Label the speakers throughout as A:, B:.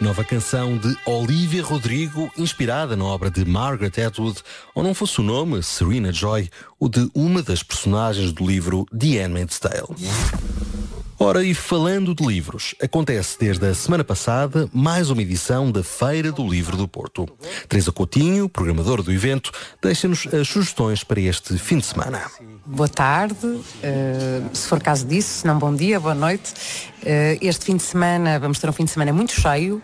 A: Nova canção de Olivia Rodrigo, inspirada na obra de Margaret Atwood, ou não fosse o nome, Serena Joy, o de uma das personagens do livro The Handmaid's Tale. Ora, e falando de livros, acontece desde a semana passada mais uma edição da Feira do Livro do Porto. Teresa Coutinho, programadora do evento, deixa-nos as sugestões para este fim de semana.
B: Boa tarde, se for caso disso, se não bom dia, boa noite. Este fim de semana, vamos ter um fim de semana muito cheio.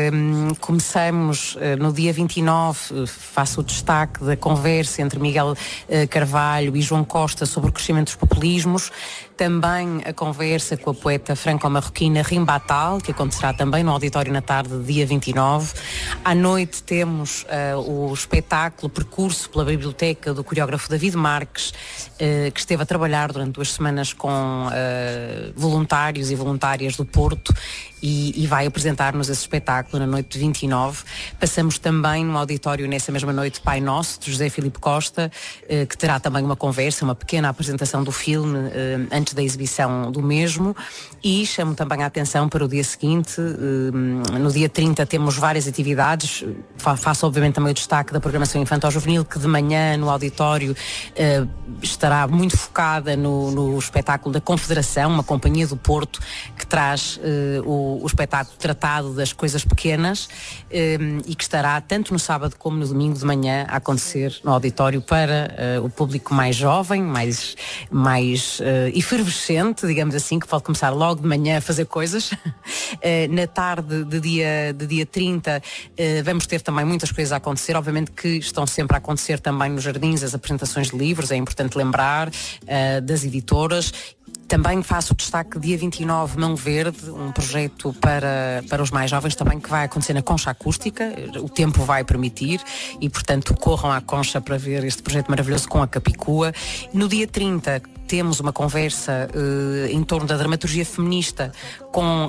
B: Começamos no dia 29, faço o destaque da conversa entre Miguel Carvalho e João Costa sobre o crescimento dos populismos. Também a conversa com a poeta franco-marroquina Rimba Atal, que acontecerá também no auditório na tarde, dia 29. À noite temos o espetáculo Percurso pela Biblioteca do coreógrafo David Marques, que esteve a trabalhar durante 2 semanas com voluntários e voluntárias do Porto e vai apresentar-nos esse espetáculo na noite de 29. Passamos também no auditório nessa mesma noite Pai Nosso, de José Filipe Costa, que terá também uma conversa, uma pequena apresentação do filme antes da exibição do mesmo. E chamo também a atenção para o dia seguinte, no dia 30 temos várias atividades. Faço obviamente também o destaque da programação infantil-juvenil, que de manhã no auditório estará muito focada no espetáculo da Confederação, uma companhia do Porto, que traz o espetáculo tratado das coisas pequenas, e que estará tanto no sábado como no domingo de manhã a acontecer no auditório para o público mais jovem, mais efervescente, digamos assim, que pode começar logo de manhã a fazer coisas. Na tarde de dia 30 vamos ter também muitas coisas a acontecer, obviamente que estão sempre a acontecer também nos jardins as apresentações de livros, é importante lembrar, das editoras. Também faço o destaque dia 29, Mão Verde, um projeto para os mais jovens também, que vai acontecer na Concha Acústica. O tempo vai permitir e, portanto, corram à Concha para ver este projeto maravilhoso com a Capicua. No dia 30 temos uma conversa em torno da dramaturgia feminista com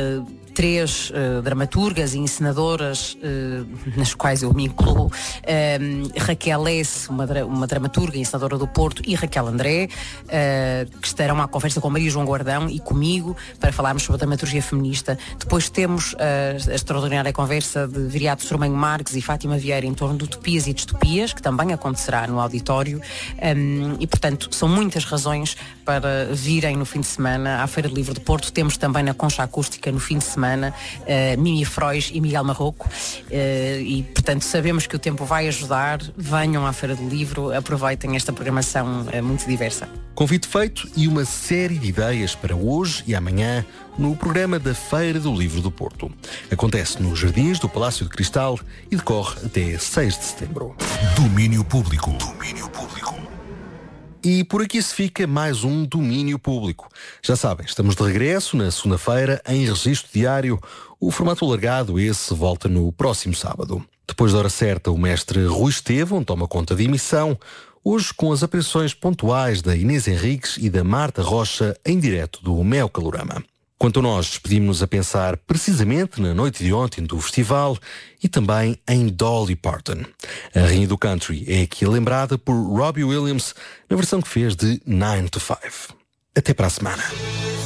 B: 3 dramaturgas e encenadoras, nas quais eu me incluo, Raquel S., uma dramaturga e encenadora do Porto, e Raquel André, que estarão à conversa com Maria João Guardão e comigo para falarmos sobre a dramaturgia feminista. Depois temos a extraordinária conversa de Viriato Sormanho Marques e Fátima Vieira em torno de utopias e distopias, que também acontecerá no auditório, e portanto são muitas razões para virem no fim de semana à Feira do Livro do Porto. Temos também na Concha Acústica no fim de semana Mimi Frois e Miguel Marroco, e portanto sabemos que o tempo vai ajudar. Venham à Feira do Livro, aproveitem esta programação muito diversa.
A: Convite feito e uma série de ideias para hoje e amanhã no programa da Feira do Livro do Porto. Acontece nos Jardins do Palácio de Cristal e decorre até 6 de setembro.
C: Domínio Público. Domínio Público.
A: E por aqui se fica mais um Domínio Público. Já sabem, estamos de regresso na segunda-feira em registro diário. O formato alargado, esse, volta no próximo sábado. Depois da hora certa, o mestre Rui Estevão toma conta da emissão, hoje com as aparições pontuais da Inês Henriques e da Marta Rocha em direto do Mel Calorama. Quanto a nós, despedimos-nos a pensar precisamente na noite de ontem do festival e também em Dolly Parton. A rainha do country é aqui lembrada por Robbie Williams na versão que fez de 9 to 5. Até para a semana.